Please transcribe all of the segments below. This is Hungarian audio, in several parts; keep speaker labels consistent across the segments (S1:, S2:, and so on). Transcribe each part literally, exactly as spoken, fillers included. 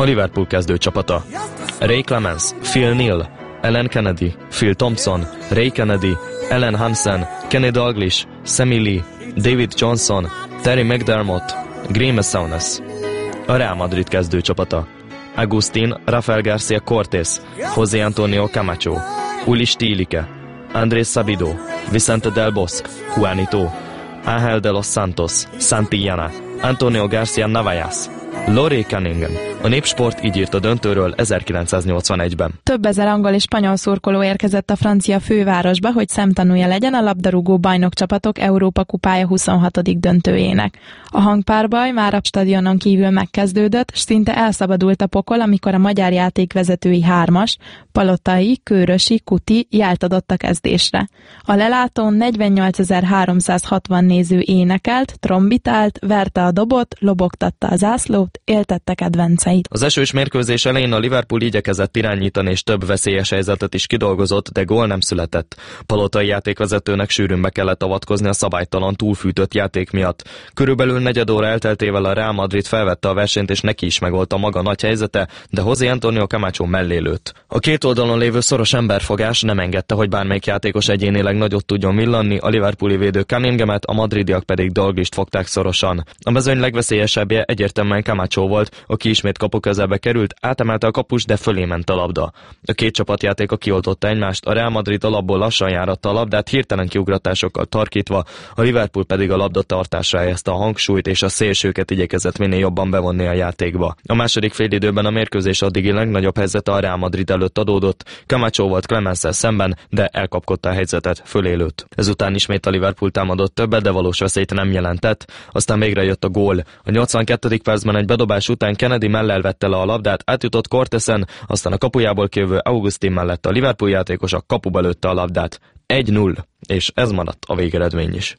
S1: a Liverpool kezdőcsapata. Ray Clemence, Phil Neal, Alan Kennedy, Phil Thompson, Ray Kennedy, Alan Hansen, Kenny Dalglish, Sammy Lee, David Johnson, Terry McDermott, Graeme Souness. A Real Madrid kezdőcsapata. Agustín Rafael García Cortés, José Antonio Camacho, Uli Stielike, Andrés Sabido, Vicente del Bosque, Juanito, Ángel de los Santos, Santillana, Antonio García Navas, Lori Cunningham. A Népsport így írt a döntőről ezerkilencszáznyolcvanegyben.
S2: Több ezer angol és spanyol szurkoló érkezett a francia fővárosba, hogy szemtanúja legyen a labdarúgó bajnokcsapatok Európa kupája huszonhatodik döntőjének. A hangpárbaj már a stadionon kívül megkezdődött, s szinte elszabadult a pokol, amikor a magyar játékvezetői hármas, Palotai, Kőrösi, Kuti jelt adott a kezdésre. A lelátón negyvennyolcezer-háromszázhatvan néző énekelt, trombitált, verte a dobot, lobogtatta a zászlót, éltette kedvenceit.
S1: Az esős mérkőzés elején a Liverpool igyekezett irányítani és több veszélyes helyzetet is kidolgozott, de gól nem született. Palotai játékvezetőnek sűrűn be kellett avatkozni a szabálytalan túlfűtött játék miatt. Körülbelül negyed óra elteltével a Real Madrid felvette a versenyt és neki is megvolt a maga nagy helyzete, de José Antonio Camacho mellé lőtt. A két oldalon lévő szoros emberfogás nem engedte, hogy bármelyik játékos egyénileg nagyot tudjon villanni, a liverpooli védő Cunninghamet, a madridiak pedig Dalglist fogták szorosan. A mezőny legveszélyesebbje egyértelműen Camacho volt, aki ismét kapu közelbe került, átemelte a kapus, de fölé ment a labda. A két csapatjátéka kioltotta egymást, a Real Madrid alapból lassan járatta a labdát, hirtelen kiugratásokkal tarkítva, a Liverpool pedig a labdatartásra helyezte a hangsúlyt, és a szélsőket igyekezett minél jobban bevonni a játékba. A második félidőben a mérkőzés addigi legnagyobb helyzete a Real Madrid előtt adódott, Camacho volt Clemence-szel szemben, de elkapkodta a helyzetet, fölé lőtt. Ezután ismét a Liverpool támadott többet, de valós veszélyt nem jelentett, aztán végre jött a gól. A nyolcvankettedik percben egy bedobás után Kennedy mellel vette le a labdát, átjutott Cortésen, aztán a kapujából kijövő Agustín mellett a Liverpool játékos a kapuba lőtte a labdát. egy null, és ez maradt a végeredmény is.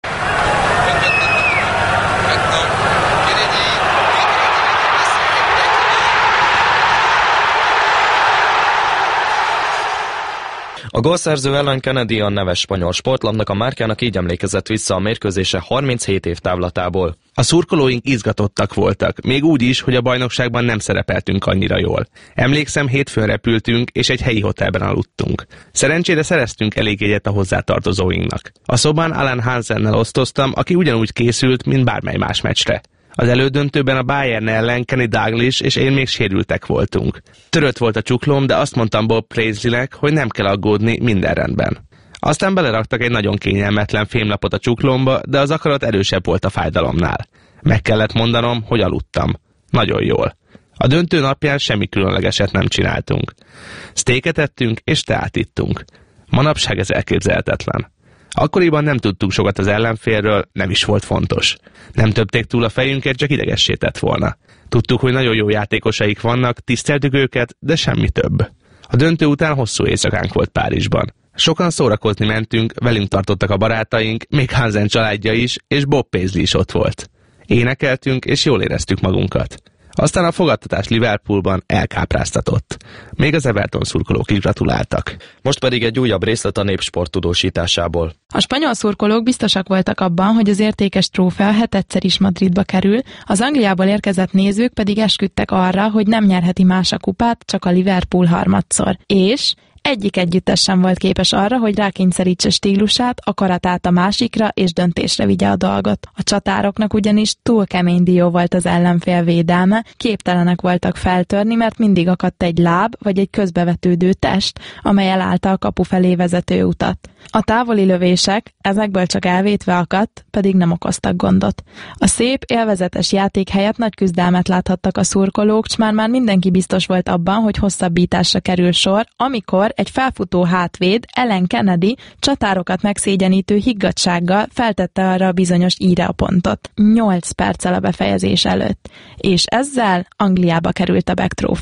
S1: A gólszerző Alan Kennedy, a neves spanyol sportlapnak a márkának így emlékezett vissza a mérkőzése harminchét év távlatából.
S3: A szurkolóink izgatottak voltak, még úgy is, hogy a bajnokságban nem szerepeltünk annyira jól. Emlékszem, hétfőn repültünk, és egy helyi hotelben aludtunk. Szerencsére szereztünk elég jegyet a hozzátartozóinknak. A szobán Alan Hansennel osztoztam, aki ugyanúgy készült, mint bármely más meccsre. Az elődöntőben a Bayern ellen Kenny Dalglish és én még sérültek voltunk. Törött volt a csuklóm, de azt mondtam Bob Paisleynek, hogy nem kell aggódni, minden rendben. Aztán beleraktak egy nagyon kényelmetlen fémlapot a csuklómba, de az akarat erősebb volt a fájdalomnál. Meg kellett mondanom, hogy aludtam. Nagyon jól. A döntő napján semmi különlegeset nem csináltunk. Sztéket ettünk és teát ittunk. Manapság ez elképzelhetetlen. Akkoriban nem tudtunk sokat az ellenfélről, nem is volt fontos. Nem töpték túl a fejünket, csak idegessé tett volna. Tudtuk, hogy nagyon jó játékosaik vannak, tiszteltük őket, de semmi több. A döntő után hosszú éjszakánk volt Párizsban. Sokan szórakozni mentünk, velünk tartottak a barátaink, még Hansen családja is, és Bob Paisley is ott volt. Énekeltünk, és jól éreztük magunkat. Aztán a fogadtatás Liverpoolban elkápráztatott. Még az Everton szurkolók is gratuláltak.
S1: Most pedig egy újabb részlet a Népsport tudósításából.
S2: A spanyol szurkolók biztosak voltak abban, hogy az értékes trófea hetedszer is Madridba kerül, az Angliából érkezett nézők pedig esküdtek arra, hogy nem nyerheti más a kupát, csak a Liverpool harmadszor. És egyik együttes sem volt képes arra, hogy rákényszerítse stílusát, akaratát a másikra és döntésre vigye a dolgot. A csatároknak ugyanis túl kemény dió volt az ellenfél védelme, képtelenek voltak feltörni, mert mindig akadt egy láb vagy egy közbevetődő test, amely elállta a kapu felé vezető utat. A távoli lövések, ezekből csak elvétve akadt, pedig nem okoztak gondot. A szép, élvezetes játék helyett nagy küzdelmet láthattak a szurkolók, s már-már mindenki biztos volt abban, hogy hosszabbításra kerül sor, amikor egy felfutó hátvéd, Alan Kennedy csatárokat megszégyenítő higgadtsággal feltette arra a bizonyos íre a pontot. Nyolc perccel a befejezés előtt. És ezzel Angliába került a Beck trófea.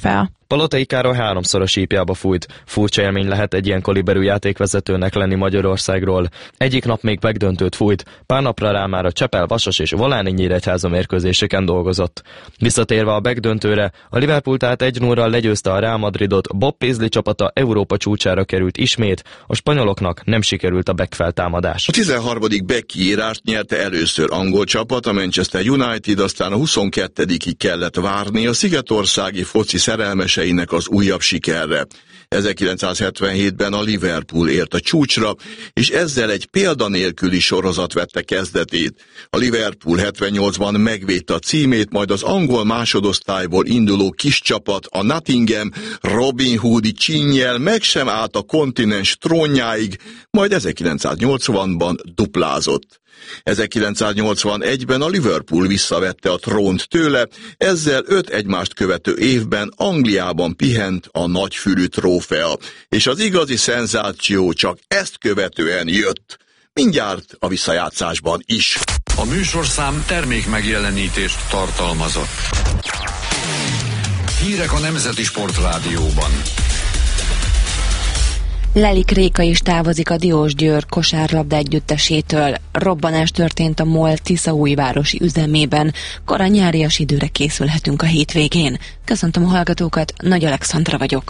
S1: Palotai Károly háromszoros ípjába fújt. Furcsa élmény lehet egy ilyen kaliberű játékvezetőnek lenni Magyarországról. Egyik nap még megdöntőt fújt, pár napra rá már a Csepel, Vasas és Volányi Nyíregyháza mérkőzéseken dolgozott. Visszatérve a megdöntőre, a Liverpool tehát egy nullral legyőzte a Real Madridot, Bob Paisley csapata Európa csúcsára került ismét, a spanyoloknak nem sikerült a back feltámadás.
S4: A tizenharmadik back kiírást nyerte először angol csapat, a Manchester United, aztán a huszonkettedik kellett várni a szigetországi foci szerelmeseinek az újabb sikerre. ezerkilencszázhetvenhétben a Liverpool ért a csúcsra, és ezzel egy példanélküli sorozat vette kezdetét. A Liverpool hetvennyolcban megvédte a címét, majd az angol másodosztályból induló kis csapat, a Nottingham Robin Hoodi csínnyel meg sem állt a kontinens trónjáig, majd ezerkilencszáznyolcvanban duplázott. ezerkilencszáznyolcvanegyben a Liverpool visszavette a trónt tőle, ezzel öt egymást követő évben Angliában pihent a nagyfülű trófea, és az igazi szenzáció csak ezt követően jött. Mindjárt a visszajátszásban is.
S5: A műsorszám termék megjelenítést tartalmazott. Hírek a Nemzeti Sportrádióban.
S6: Lelik Réka is távozik a Diósgyőr kosárlabda együttesétől. Robbanás történt a MOL tiszaújvárosi üzemében. Kora nyárias időre készülhetünk a hétvégén. Köszöntöm a hallgatókat, Nagy Alexandra vagyok.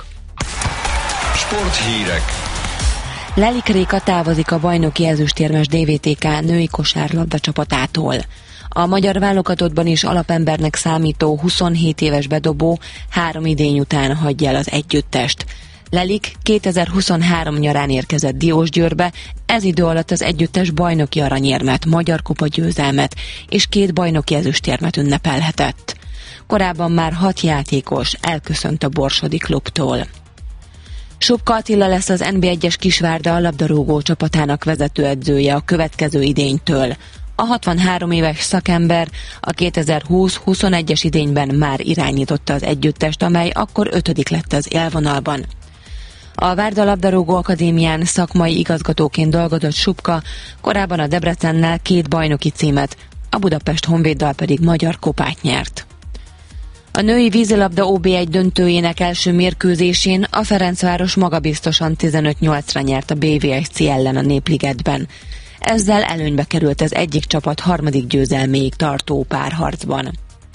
S5: Sporthírek.
S6: Lelik Réka távozik a bajnoki ezüstérmes dé vé té ká női kosárlabda csapatától. A magyar válogatottban is alapembernek számító huszonhét éves bedobó három idény után hagyja el az együttest. Lelik kétezer-huszonhárom nyarán érkezett Diósgyőrbe, ez idő alatt az együttes bajnoki aranyérmet, magyar kupa győzelmet és két bajnoki ezüstérmet ünnepelhetett. Korábban már hat játékos elköszönt a borsodi klubtól. Subka Attila lesz az en bé egyes Kisvárda labdarúgó csapatának vezetőedzője a következő idénytől. A hatvanhárom éves szakember a kétezer-húsz-huszonegyes idényben már irányította az együttest, amely akkor ötödik lett az élvonalban. A Várda Labdarúgó Akadémián szakmai igazgatóként dolgozott Subka, korábban a Debrecennel két bajnoki címet, a Budapest Honvéddal pedig magyar kupát nyert. A női vízilabda ó bé egy döntőjének első mérkőzésén a Ferencváros magabiztosan tizenöt nyolcra nyert a bé vé es cé ellen a Népligetben. Ezzel előnybe került az egyik csapat harmadik győzelméig tartó párharcban.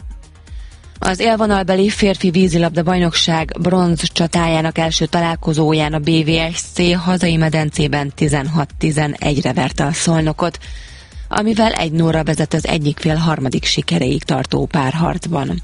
S6: Az élvonalbeli férfi vízilabda bajnokság bronz csatájának első találkozóján a bé vé es cé hazai medencében tizenhat tizenegyre verte a Szolnokot, amivel egy nullra vezet az egyik fél harmadik sikeréig tartó párharcban.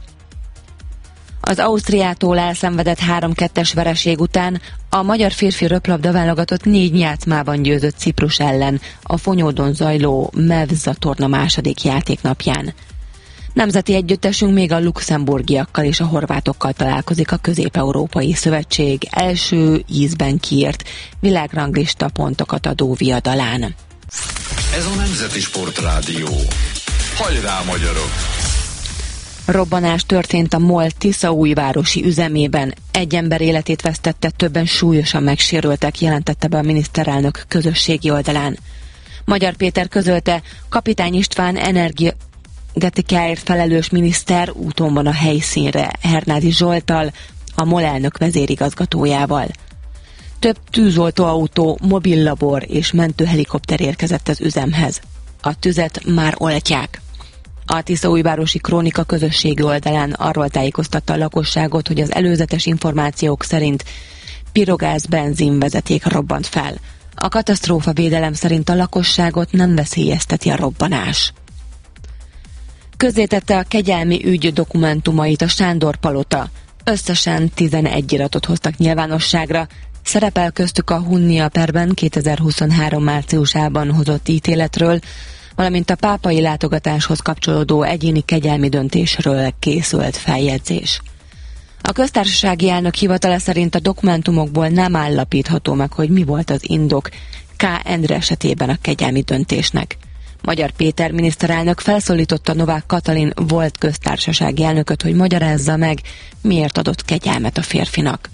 S6: Az Ausztriától elszenvedett három kettes vereség után a magyar férfi röplabda válogatott négy játszmában győzött Ciprus ellen a Fonyódon zajló Mevza torna második játéknapján. Nemzeti együttesünk még a luxemburgiakkal és a horvátokkal találkozik a Közép-Európai Szövetség első ízben kiírt világranglista pontokat adó viadalán.
S5: Ez a Nemzeti Sportrádió. Hajrá, magyarok!
S6: Robbanás történt a MOL tiszaújvárosi üzemében. Egy ember életét vesztette, többen súlyosan megsérültek, jelentette be a miniszterelnök közösségi oldalán. Magyar Péter közölte, Kapitány István energetikáért felelős miniszter úton van a helyszínre Hernádi Zsolttal, a MOL elnök vezérigazgatójával. Több tűzoltóautó, mobillabor és mentőhelikopter érkezett az üzemhez. A tüzet már oltják. A tiszaújvárosi Krónika közösségi oldalán arról tájékoztatta a lakosságot, hogy az előzetes információk szerint pirogáz benzin vezeték robbant fel. A katasztrófa védelem szerint a lakosságot nem veszélyezteti a robbanás. Közzétette a kegyelmi ügy dokumentumait a Sándor Palota. Összesen tizenegy iratot hoztak nyilvánosságra, szerepel köztük a Hunnia perben kétezer-huszonhárom márciusában hozott ítéletről, valamint a pápai látogatáshoz kapcsolódó egyéni kegyelmi döntésről készült feljegyzés. A köztársasági elnök hivatala szerint a dokumentumokból nem állapítható meg, hogy mi volt az indok K. Endre esetében a kegyelmi döntésnek. Magyar Péter miniszterelnök felszólította Novák Katalin volt köztársasági elnököt, hogy magyarázza meg, miért adott kegyelmet a férfinak.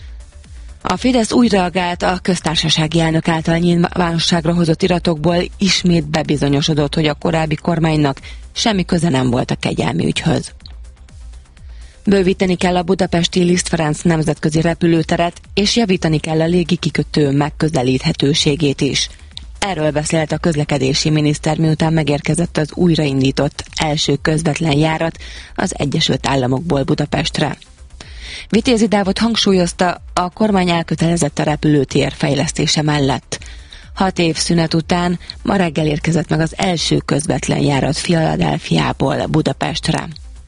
S6: A Fidesz úgy reagált, a köztársasági elnök által nyilvánosságra hozott iratokból ismét bebizonyosodott, hogy a korábbi kormánynak semmi köze nem volt a kegyelmi ügyhöz. Bővíteni kell a budapesti Liszt Ferenc nemzetközi repülőteret, és javítani kell a légi kikötő megközelíthetőségét is. Erről beszélt a közlekedési miniszter, miután megérkezett az újraindított első közvetlen járat az Egyesült Államokból Budapestre. Vitézi Dávid hangsúlyozta, a kormány elkötelezett a repülőtér fejlesztése mellett. Hat év szünet után ma reggel érkezett meg az első közvetlen járat Philadelphiából Budapestre.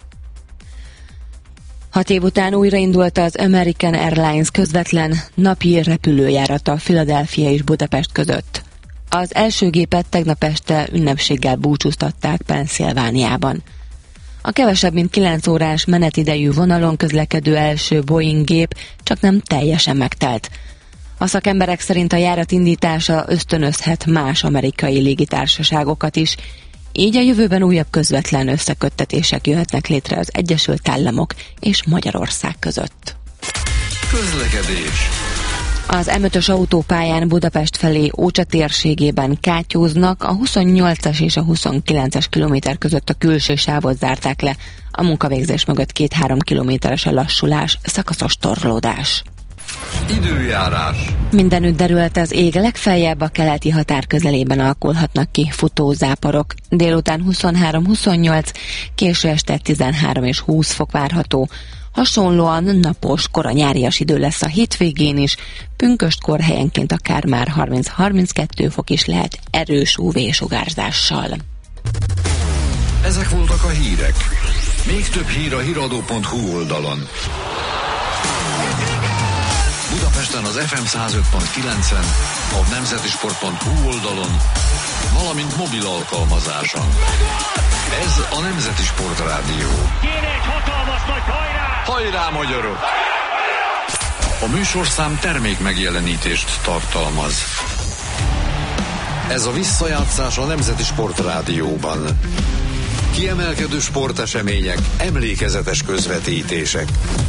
S6: Hat év után újraindult az American Airlines közvetlen napi repülőjárata Philadelphia és Budapest között. Az első gépet tegnap este ünnepséggel búcsúztatták Pennsylvániában. A kevesebb mint kilenc órás menetidejű vonalon közlekedő első Boeing gép csak nem teljesen megtelt. A szakemberek szerint a járat indítása ösztönözhet más amerikai légitársaságokat is, így a jövőben újabb közvetlen összeköttetések jöhetnek létre az Egyesült Államok és Magyarország között.
S5: Közlekedés.
S6: Az em ötös autópályán Budapest felé Ócsa térségében kátyúznak, a huszonnyolcas és a huszonkilences kilométer között a külső sávot zárták le, a munkavégzés mögött két-három kilométeres a lassulás, szakaszos torlódás.
S5: Időjárás.
S6: Mindenütt derült az ég, legfeljebb a keleti határ közelében alakulhatnak ki futózáporok. Délután huszonhárom huszonnyolc, késő este tizenhárom és húsz fok várható. Hasonlóan napos, kora nyárias idő lesz a hétvégén is, pünköstkor helyenként akár már harminc-harminckettő fok is lehet erős ú vé-sugárzással.
S5: Ezek voltak a hírek. Még több hír a híradó pont hú oldalon. Budapesten az ef em száz öt pont kilencen, a nemzetisport pont hú oldalon, valamint mobil alkalmazáson. Ez a Nemzeti Sport Rádió.
S7: Kéne egy hatalmas nagy hajrá!
S5: Hajrá, magyarok! A műsorszám termék megjelenítést tartalmaz. Ez a visszajátszás a Nemzeti Sport Rádióban. Kiemelkedő sportesemények, emlékezetes közvetítések.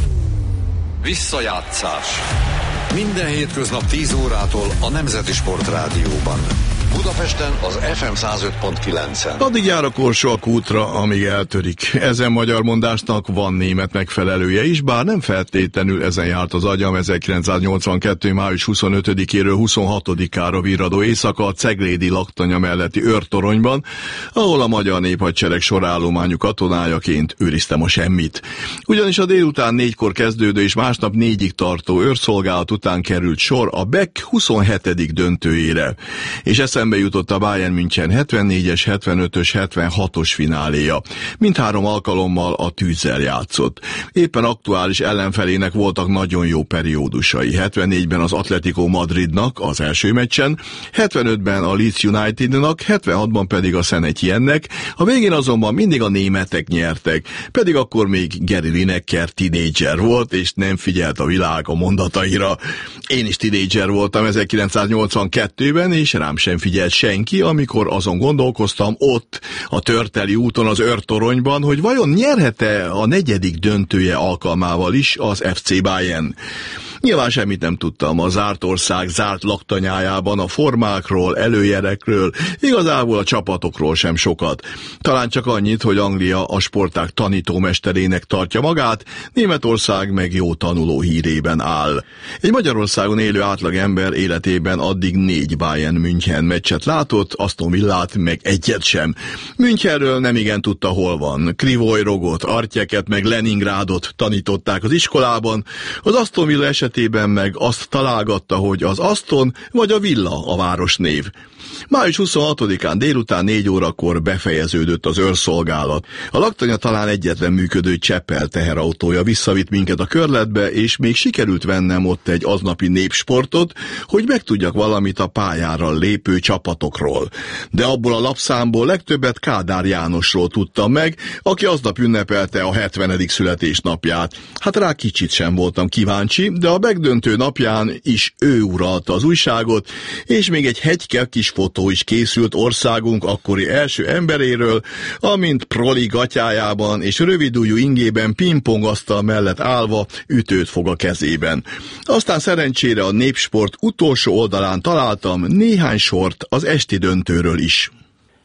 S5: Visszajátszás. Minden hétköznap tíz órától a Nemzeti Sport Rádióban. Budapesten az ef em száz öt pont kilencen.
S4: Addig jár a korsó a kútra, amíg eltörik. Ezen magyar mondásnak van német megfelelője is, bár nem feltétlenül ezen járt az agyam ezerkilencszáznyolcvankettő. május huszonötödikéről huszonhatodikára virradó éjszaka a ceglédi laktanya melletti őrtoronyban, ahol a magyar néphadsereg sorállományú katonájaként őriztem a semmit. Ugyanis a délután négykor kezdődő és másnap négyig tartó őrszolgálat után került sor a Beck huszonhetedik döntőjére. És eszembe jutott a Bayern München hetvennégyes, hetvenötös, hetvenhatos fináléja. Mindhárom alkalommal a tűzzel játszott. Éppen aktuális ellenfelének voltak nagyon jó periódusai. hetvennégyben az Atletico Madridnak az első meccsen, hetvenötben a Leeds Unitednak, hetvenhatban pedig a Saint Etienne-nek, a végén azonban mindig a németek nyertek, pedig akkor még Gary Lineker tinédzser volt, és nem figyelt a világ a mondataira. Én is tinédzser voltam ezerkilencszáznyolcvankettőben, és rám sem figyelt senki, amikor azon gondolkoztam ott, a Törteli úton, az őrtoronyban, hogy vajon nyerhet-e a negyedik döntője alkalmával is az ef cé Bayern. Nyilván semmit nem tudtam a zárt ország zárt laktanyájában a formákról, előjelekről, igazából a csapatokról sem sokat. Talán csak annyit, hogy Anglia a sportág tanítómesterének tartja magát, Németország meg jó tanuló hírében áll. Egy Magyarországon élő átlagember életében addig négy Bayern München meccset látott, Aston Villát meg egyet sem. Münchenről nem igen tudta, hol van. Krivojrogot, Artyeket meg Leningrádot tanították az iskolában, az Aston Villa esetében meg azt találgatta, hogy az Aston vagy a Villa a városnév. május huszonhatodikán délután négy órakor befejeződött az őrszolgálat. A laktanya talán egyetlen működő Csepel teherautója visszavitt minket a körletbe, és még sikerült vennem ott egy aznapi népsportot, hogy megtudjak valamit a pályára lépő csapatokról. De abból a lapszámból legtöbbet Kádár Jánosról tudtam meg, aki aznap ünnepelte a hetvenedik születésnapját. Hát rá kicsit sem voltam kíváncsi, de a megdöntő napján is ő uralta az újságot, és még egy hegyke kis fotó is készült országunk akkori első emberéről, amint proli gatyájában és rövidujjú ingében pingpongasztal mellett állva ütőt fog a kezében. Aztán szerencsére a Népsport utolsó oldalán találtam néhány sort az esti döntőről is.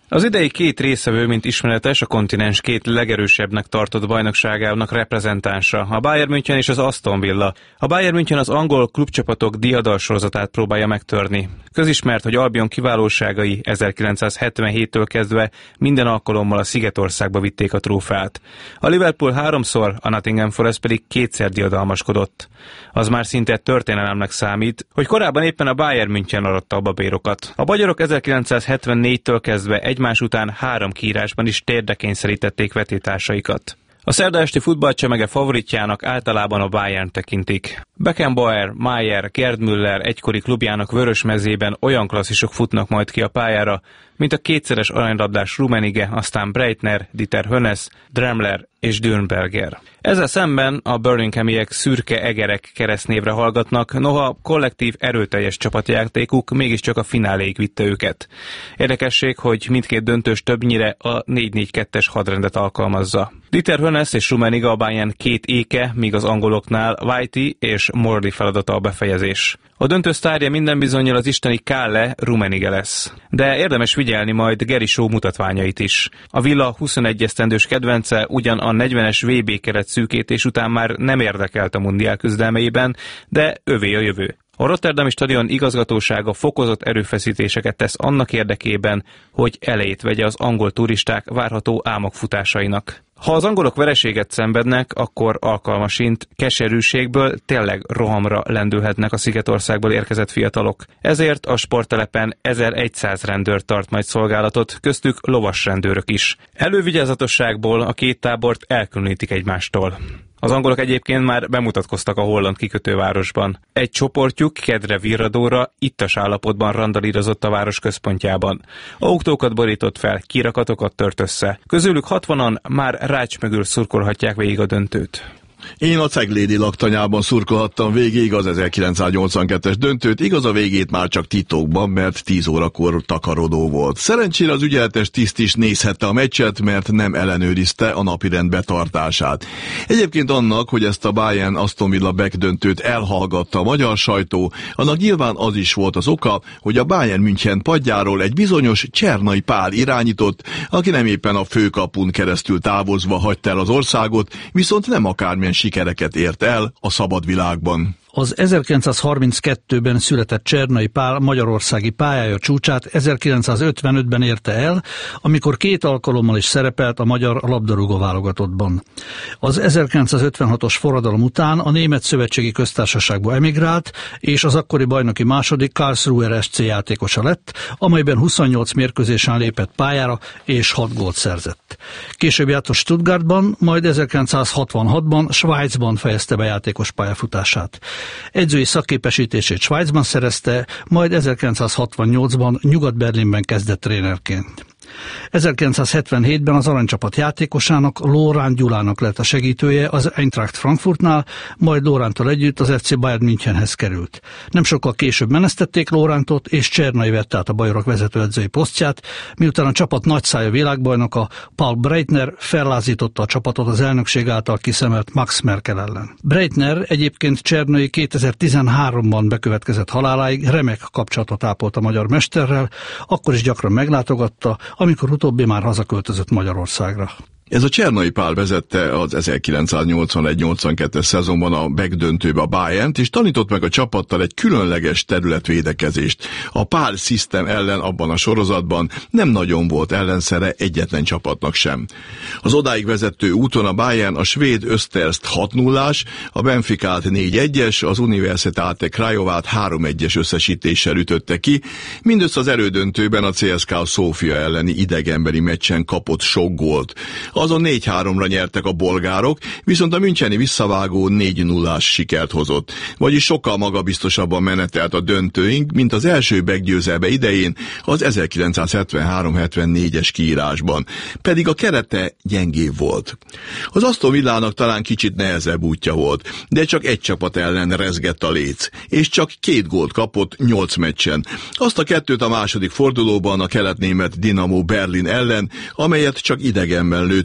S8: Az idei két részevő, mint ismeretes, a kontinens két legerősebbnek tartott bajnokságának reprezentánsa, a Bayern München és az Aston Villa. A Bayern München az angol klubcsapatok diadalsorozatát próbálja megtörni. Közismert, hogy Albion kiválóságai ezerkilencszázhetvenhéttől kezdve minden alkalommal a Szigetországba vitték a trófeát. A Liverpool háromszor, a Nottingham Forest pedig kétszer diadalmaskodott. Az már szinte történelemnek számít, hogy korábban éppen a Bayern München adta a babérokat. A magyarok ezerkilencszázhetvennégytől kezdve egymás után három kiírásban is térdre kényszerítették vetétársaikat. A szerda esti futballcsemege favoritjának általában a Bayern tekintik. Beckenbauer, Maier, Gerd Müller egykori klubjának vörös mezében olyan klasszisok futnak majd ki a pályára, mint a kétszeres aranylabdás Rummenigge, aztán Breitner, Dieter Hönes, Dremler és Dürnberger. Ezzel szemben a Birminghamiek szürke egerek keresztnévre hallgatnak, noha kollektív erőteljes csapatjátékuk mégiscsak a fináléig vitte őket. Érdekesség, hogy mindkét döntős többnyire a négy négy kettes hadrendet alkalmazza. Dieter Hönes és Rummenigge a Bayern két éke, míg az angoloknál Whitey és Morley feladata a befejezés. A döntő sztárja minden bizonnyal az isteni Kalle Rummenigge lesz. De érdemes figyelni majd Gary Shaw mutatványait is. A Villa huszonegy esztendős kedvence ugyan a negyvenes vé bé keret szűkítés után már nem érdekelt a mundiál küzdelmeiben, de övé a jövő. A Rotterdami stadion igazgatósága fokozott erőfeszítéseket tesz annak érdekében, hogy elejét vegye az angol turisták várható álmokfutásainak. Ha az angolok vereséget szenvednek, akkor alkalmasint keserűségből tényleg rohamra lendülhetnek a Szigetországból érkezett fiatalok. Ezért a sporttelepen ezerszáz rendőr tart majd szolgálatot, köztük lovasrendőrök is. Elővigyázatosságból a két tábort elkülönítik egymástól. Az angolok egyébként már bemutatkoztak a holland kikötővárosban. Egy csoportjuk kedre virradóra, ittas állapotban randalírozott a város központjában. Autókat borított fel, kirakatokat tört össze. Közülük hatvanan már rács mögül szurkolhatják végig a döntőt.
S4: Én a Ceglédi laktanyában szurkolhattam végig az ezerkilencszáznyolcvankettes döntőt, igaz a végét már csak titokban, mert tíz órakor takarodó volt. Szerencsére az ügyeletes tiszt is nézhette a meccset, mert nem ellenőrizte a napirend betartását. Egyébként annak, hogy ezt a Bayern Aston Villa Beck döntőt elhallgatta a magyar sajtó, annak nyilván az is volt az oka, hogy a Bayern München padjáról egy bizonyos Csernai Pál irányított, aki nem éppen a főkapun keresztül távozva hagyta el az országot, viszont nem akármilyen sikereket ért el a szabad világban.
S9: Az ezerkilencszázharminckettőben született Csernai Pál magyarországi pályája csúcsát ezerkilencszázötvenötben érte el, amikor két alkalommal is szerepelt a magyar labdarúgó válogatottban. Az ezerkilencszázötvenhatos forradalom után a Német Szövetségi Köztársaságba emigrált, és az akkori bajnoki második Karlsruher es cé játékosa lett, amelyben huszonnyolc mérkőzésen lépett pályára és hat gólt szerzett. Később járt a Stuttgartban, majd ezerkilencszázhatvanhatban Svájcban fejezte be játékos pályafutását. Edzői szakképesítését Svájcban szerezte, majd ezerkilencszázhatvannyolcban Nyugat-Berlinben kezdett trénerként. ezerkilencszázhetvenhétben az aranycsapat játékosának, Lórán Gyulának lett a segítője az Eintracht Frankfurtnál, majd Lórántól együtt az ef cé Bayern Münchenhez került. Nem sokkal később menesztették Lórántot, és Csernai vett át a bajorok vezetőedzői posztját, miután a csapat nagyszája világbajnoka Paul Breitner fellázította a csapatot az elnökség által kiszemelt Max Merkel ellen. Breitner egyébként Csernai kétezer-tizenháromban bekövetkezett haláláig remek kapcsolatot ápolt a magyar mesterrel, akkor is gyakran meglátogatta, amikor utóbbi már hazaköltözött Magyarországra.
S4: Ez a Csernai Pál vezette az ezerkilencszáznyolcvanegy nyolcvankettes szezonban a Beck döntőbe a Bayernt, és tanított meg a csapattal egy különleges területvédekezést. A Pál System ellen abban a sorozatban nem nagyon volt ellenszere egyetlen csapatnak sem. Az odáig vezető úton a Bayern a svéd Österst hat nullás, a Benficát négy egyes, az Universitate Craiovát három egyes összesítéssel ütötte ki, mindössze az elődöntőben a cé es ká Szófia elleni idegenbeli meccsen kapott sok gólt. Azon négy háromra nyertek a bolgárok, viszont a müncheni visszavágó négy nullás sikert hozott. Vagyis sokkal magabiztosabban menetelt a döntőink, mint az első Beck győzelme idején az ezerkilencszázhetvenhárom hetvennégyes kiírásban. Pedig a kerete gyengébb volt. Az Aston Villának talán kicsit nehezebb útja volt, de csak egy csapat ellen rezgett a léc, és csak két gólt kapott nyolc meccsen. Azt a kettőt a második fordulóban a keletnémet Dynamo Berlin ellen, amelyet csak idegenben lőtt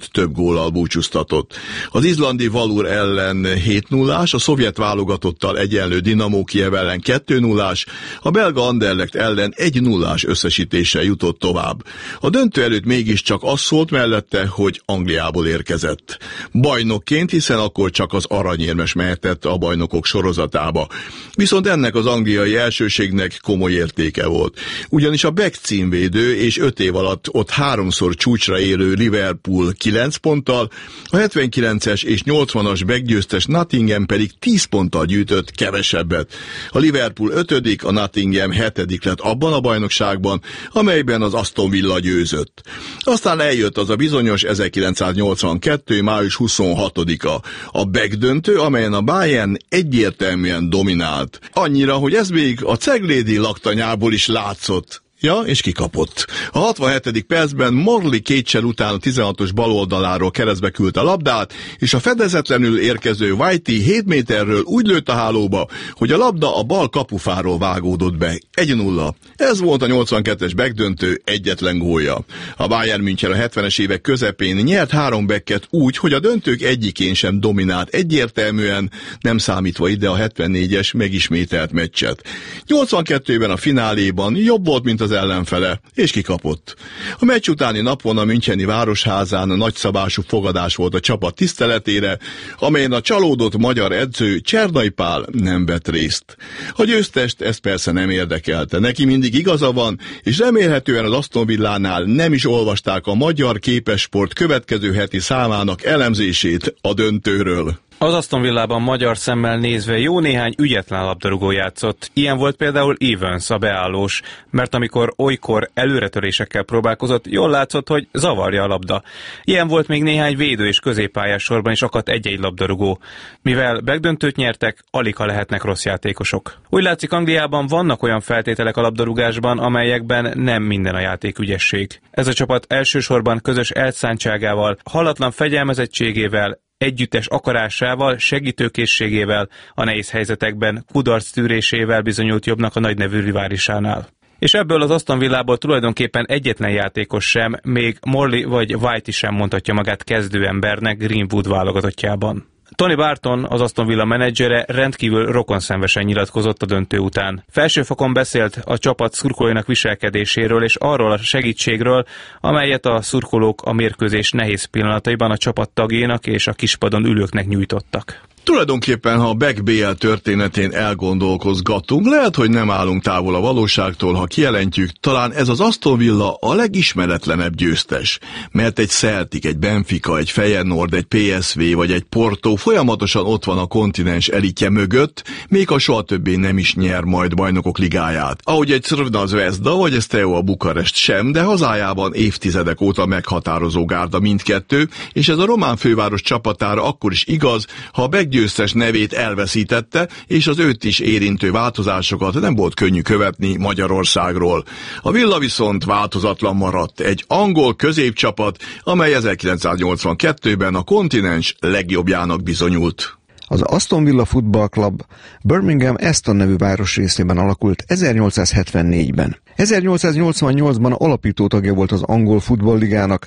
S4: sőt több góllal búcsúztatott. Az izlandi Valur ellen hét nullás, a szovjet válogatottal egyenlő Dinamo Kijev ellen kettő nullás, a belga Anderlecht ellen egy nullás összesítéssel jutott tovább. A döntő előtt mégiscsak az szólt mellette, hogy Angliából érkezett. Bajnokként, hiszen akkor csak az aranyérmes mehetett a bajnokok sorozatába. Viszont ennek az angliai elsőségnek komoly értéke volt. Ugyanis a Beck címvédő és öt év alatt ott háromszor csúcsra érő Liverpool kilenc ponttal, a hetvenkilences és nyolcvanas Beck győztes Nottingham pedig tíz ponttal gyűjtött kevesebbet. A Liverpool ötödik, a Nottingham hetedik lett abban a bajnokságban, amelyben az Aston Villa győzött. Aztán eljött az a bizonyos ezerkilencszáznyolcvankettő. május huszonhatodika, a Beck döntő, amelyen a Bayern egyértelműen dominált. Annyira, hogy ez még a ceglédi laktanyából is látszott. Ja, és kikapott. A hatvanhetedik percben Morley kétsel után a tizenhatos baloldaláról keresztbe küldte a labdát, és a fedezetlenül érkező Whitey hét méterről úgy lőtt a hálóba, hogy a labda a bal kapufáról vágódott be. egy nulla. Ez volt a nyolcvankettes Beck döntő egyetlen gólja. A Bayern München a hetvenes évek közepén nyert három Becket úgy, hogy a döntők egyikén sem dominált egyértelműen, nem számítva ide a hetvennégyes megismételt meccset. nyolcvankettőben a fináléban jobb volt, mint az ellenfele, és kikapott. A meccs utáni napon a müncheni városházán a nagyszabású fogadás volt a csapat tiszteletére, amelyen a csalódott magyar edző Csernai Pál nem vett részt. A győztest ez persze nem érdekelte, neki mindig igaza van, és remélhetően az Aston Villánál nem is olvasták a Magyar Képessport következő heti számának elemzését a döntőről.
S8: Az Aston Villában magyar szemmel nézve jó néhány ügyetlen labdarúgó játszott. Ilyen volt például Evans, a beállós, mert amikor olykor előretörésekkel próbálkozott, jól látszott, hogy zavarja a labda. Ilyen volt még néhány védő és középpályás sorban is akadt egy-egy labdarúgó. Mivel begdöntőt nyertek, aligha lehetnek rossz játékosok. Úgy látszik, Angliában vannak olyan feltételek a labdarúgásban, amelyekben nem minden a játék ügyesség. Ez a csapat elsősorban közös elszántságával, hallatlan fegyelmezettségével, együttes akarásával, segítőkészségével, a nehéz helyzetekben, kudarc tűrésével bizonyult jobbnak a nagynevű riválisánál. És ebből az Aston Villából tulajdonképpen egyetlen játékos sem, még Morley vagy Whitey sem mondhatja magát kezdőembernek Greenwood válogatottjában. Tony Barton, az Aston Villa menedzsere rendkívül rokonszenvesen nyilatkozott a döntő után. Felsőfokon beszélt a csapat szurkolóinak viselkedéséről és arról a segítségről, amelyet a szurkolók a mérkőzés nehéz pillanataiban a csapat tagjainak és a kispadon ülőknek nyújtottak.
S4: Tulajdonképpen, ha a Beck bé el történetén elgondolkozgatunk, lehet, hogy nem állunk távol a valóságtól, ha kijelentjük, talán ez az Aston Villa a legismeretlenebb győztes. Mert egy Celtic, egy Benfica, egy Feyenoord, egy pé es vé vagy egy Porto folyamatosan ott van a kontinens elitje mögött, még ha soha többé nem is nyer majd bajnokok ligáját. Ahogy egy Crvena Zvezda vagy egy Steaua Bukarest sem, de hazájában évtizedek óta meghatározó gárda mindkettő, és ez a román főváros csapatára akkor is igaz, ha a Beck győztes nevét elveszítette, és az őt is érintő változásokat nem volt könnyű követni Magyarországról. A Villa viszont változatlan maradt, egy angol középcsapat, amely ezerkilencszáznyolcvankettőben a kontinens legjobbjának bizonyult.
S10: Az Aston Villa Football Club Birmingham Aston nevű városrészében alakult ezernyolcszázhetvennégyben. ezernyolcszáznyolcvannyolcban alapító tagja volt az angol futballligának,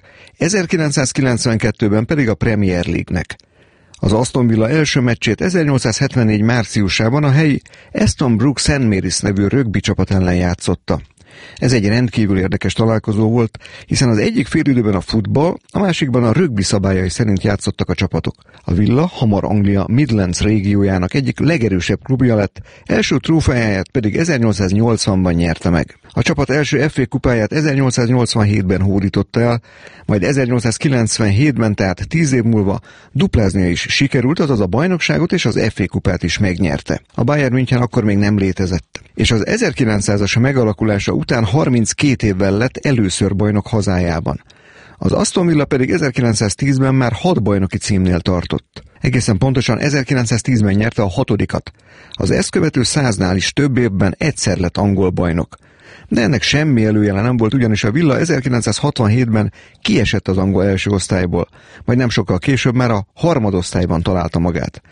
S10: ezerkilencszázkilencvenkettőben pedig a Premier League-nek. Az Aston Villa első meccsét ezernyolcszázhetvennégy márciusában a helyi Aston Brook Saint Mary's nevű rögbi csapat ellen játszotta. Ez egy rendkívül érdekes találkozó volt, hiszen az egyik félidőben a futball, a másikban a rögbi szabályai szerint játszottak a csapatok. A Villa hamar Anglia Midlands régiójának egyik legerősebb klubja lett, első trófeáját pedig ezernyolcszáznyolcvanban nyerte meg. A csapat első ef á kupáját ezernyolcszáznyolcvanhétben hódította el, majd ezernyolcszázkilencvenhétben, tehát tíz év múlva dupláznia is sikerült, azaz a bajnokságot és az ef á kupát is megnyerte. A Bayern München akkor még nem létezett, és az ezerkilencszázas megalakulása után harminckét évvel lett először bajnok hazájában. Az Aston Villa pedig ezerkilencszáztízben már hat bajnoki címnél tartott. Egészen pontosan ezerkilencszáztízben nyerte a hatodikat. Az ezt követő száznál is több évben egyszer lett angol bajnok. De ennek semmi előjele nem volt, ugyanis a Villa ezerkilencszázhatvanhétben kiesett az angol első osztályból, majd nem sokkal később már a harmadosztályban találta magát.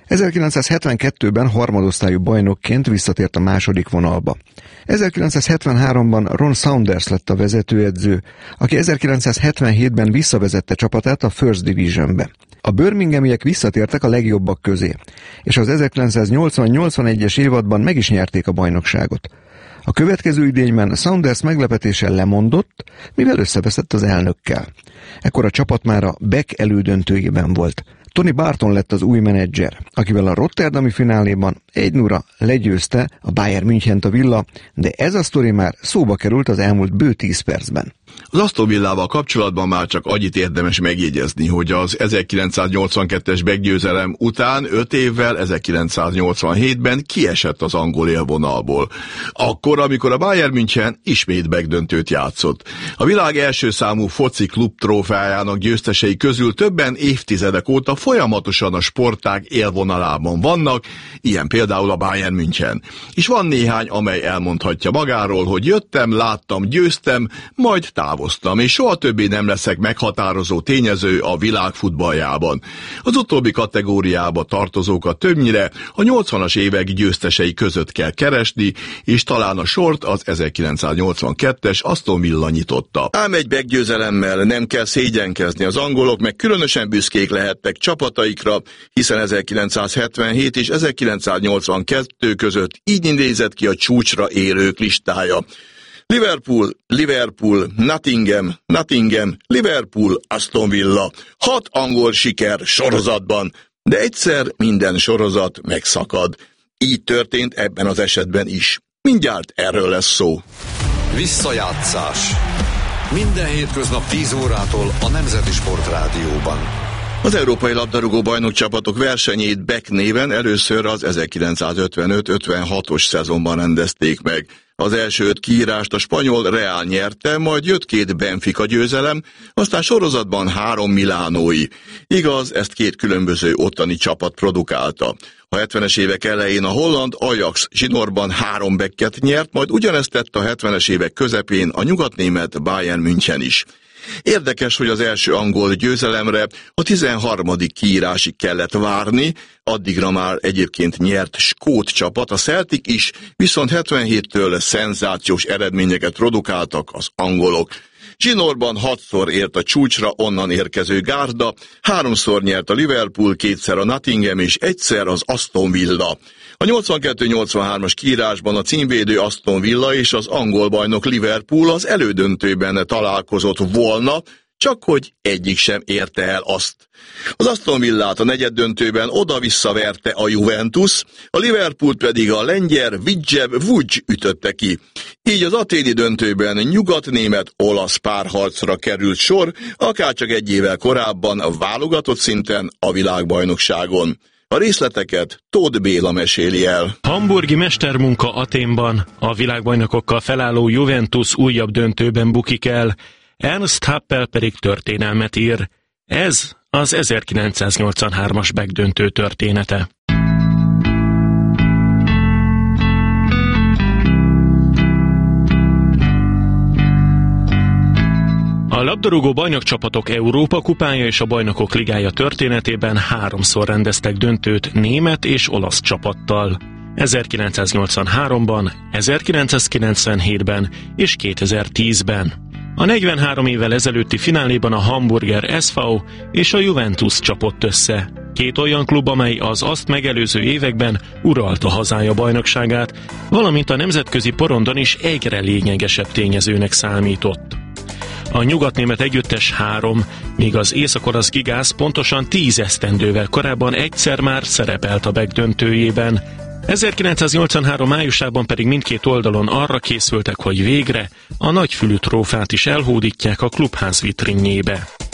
S10: ezerkilencszázhetvenkettőben harmadosztályú bajnokként visszatért a második vonalba. ezerkilencszázhetvenháromban Ron Saunders lett a vezetőedző, aki ezerkilencszázhetvenhétben visszavezette csapatát a First Divisionbe. A birminghamiek visszatértek a legjobbak közé, és az ezerkilencszáznyolcvan-nyolcvanegyes évadban meg is nyerték a bajnokságot. A következő idényben Saunders meglepetéssel lemondott, mivel összeveszett az elnökkel. Ekkor a csapat már a Beck elődöntőjében volt. Tony Barton lett az új menedzser, akivel a rotterdami fináléban egy nulla legyőzte a Bayern Münchent a Villa, de ez a sztori már szóba került az elmúlt bő tíz percben.
S4: Az Aston Villával kapcsolatban már csak annyit érdemes megjegyezni, hogy az ezerkilencszáznyolcvankettes meggyőzelem után öt évvel ezerkilencszáznyolcvanhétben kiesett az angol élvonalból. Akkor, amikor a Bayern München ismét megdöntőt játszott. A világ első számú foci klub trófeájának győztesei közül többen évtizedek óta folyamatosan a sportág élvonalában vannak, ilyen például a Bayern München. És van néhány, amely elmondhatja magáról, hogy jöttem, láttam, győztem, majd távoztam, és soha többé nem leszek meghatározó tényező a világ futballjában. Az utóbbi kategóriába tartozókat többnyire a nyolcvanas évek győztesei között kell keresni, és talán a sort az ezerkilencszáznyolcvankettes Aston Villa nyitotta. Ám egy meggyőzelemmel nem kell szégyenkezni, az angolok meg különösen büszkék lehettek csapataikra, hiszen ezerkilencszázhetvenhét és ezerkilencszáznyolcvankettő között így nézett ki a csúcsra érők listája. Liverpool, Liverpool, Nottingham, Nottingham, Liverpool, Aston Villa. Hat angol siker sorozatban, de egyszer minden sorozat megszakad. Így történt ebben az esetben is. Mindjárt erről lesz szó.
S5: Visszajátszás. Minden hétköznap tíz órától a Nemzeti Sport Rádióban.
S4: Az európai labdarúgó bajnokcsapatok versenyét Beck néven először az ezerkilencszázötvenöt ötvenhatos szezonban rendezték meg. Az első öt kiírást a spanyol Real nyerte, majd jött két Benfica győzelem, aztán sorozatban három milánói. Igaz, ezt két különböző ottani csapat produkálta. A hetvenes évek elején a holland Ajax zsinórban három Becket nyert, majd ugyanezt tett a hetvenes évek közepén a nyugatnémet Bayern München is. Érdekes, hogy az első angol győzelemre a tizenharmadik kiírásig kellett várni, addigra már egyébként nyert skót csapat, a Celtic is, viszont hetvenhéttől szenzációs eredményeket produkáltak az angolok. Zsinórban hatszor ért a csúcsra onnan érkező gárda, háromszor nyert a Liverpool, kétszer a Nottingham és egyszer az Aston Villa. A nyolcvankettő nyolcvanhármas kiírásban a címvédő Aston Villa és az angol bajnok Liverpool az elődöntőben találkozott volna, csak hogy egyik sem érte el azt. Az Aston Villát a negyeddöntőben oda-vissza verte a Juventus, a Liverpoolt pedig a lengyel Widzew Łódź ütötte ki. Így az aténi döntőben nyugat-német-olasz párharcra került sor, akárcsak egy évvel korábban a válogatott szinten a világbajnokságon. A részleteket Tóth Béla meséli el.
S11: Hamburgi mestermunka Athénban, a világbajnokokkal felálló Juventus újabb döntőben bukik el, Ernst Happel pedig történelmet ír. Ez az ezerkilencszáznyolcvanhármas Beck-döntő története. A labdarúgó bajnokcsapatok Európa kupája és a Bajnokok Ligája történetében háromszor rendeztek döntőt német és olasz csapattal. ezerkilencszáznyolcvanháromban, ezerkilencszázkilencvenhétben és kétezer-tízben. A negyvenhárom évvel ezelőtti fináléban a Hamburger es vé o és a Juventus csapott össze. Két olyan klub, amely az azt megelőző években uralta hazája bajnokságát, valamint a nemzetközi porondon is egyre lényegesebb tényezőnek számított. A nyugatnémet együttes három, míg az észak-olasz Gigász pontosan tíz esztendővel korábban egyszer már szerepelt a Beck döntőjében. ezerkilencszáznyolcvanhárom májusában pedig mindkét oldalon arra készültek, hogy végre a nagyfülű trófát is elhódítják a klubház vitrínjébe.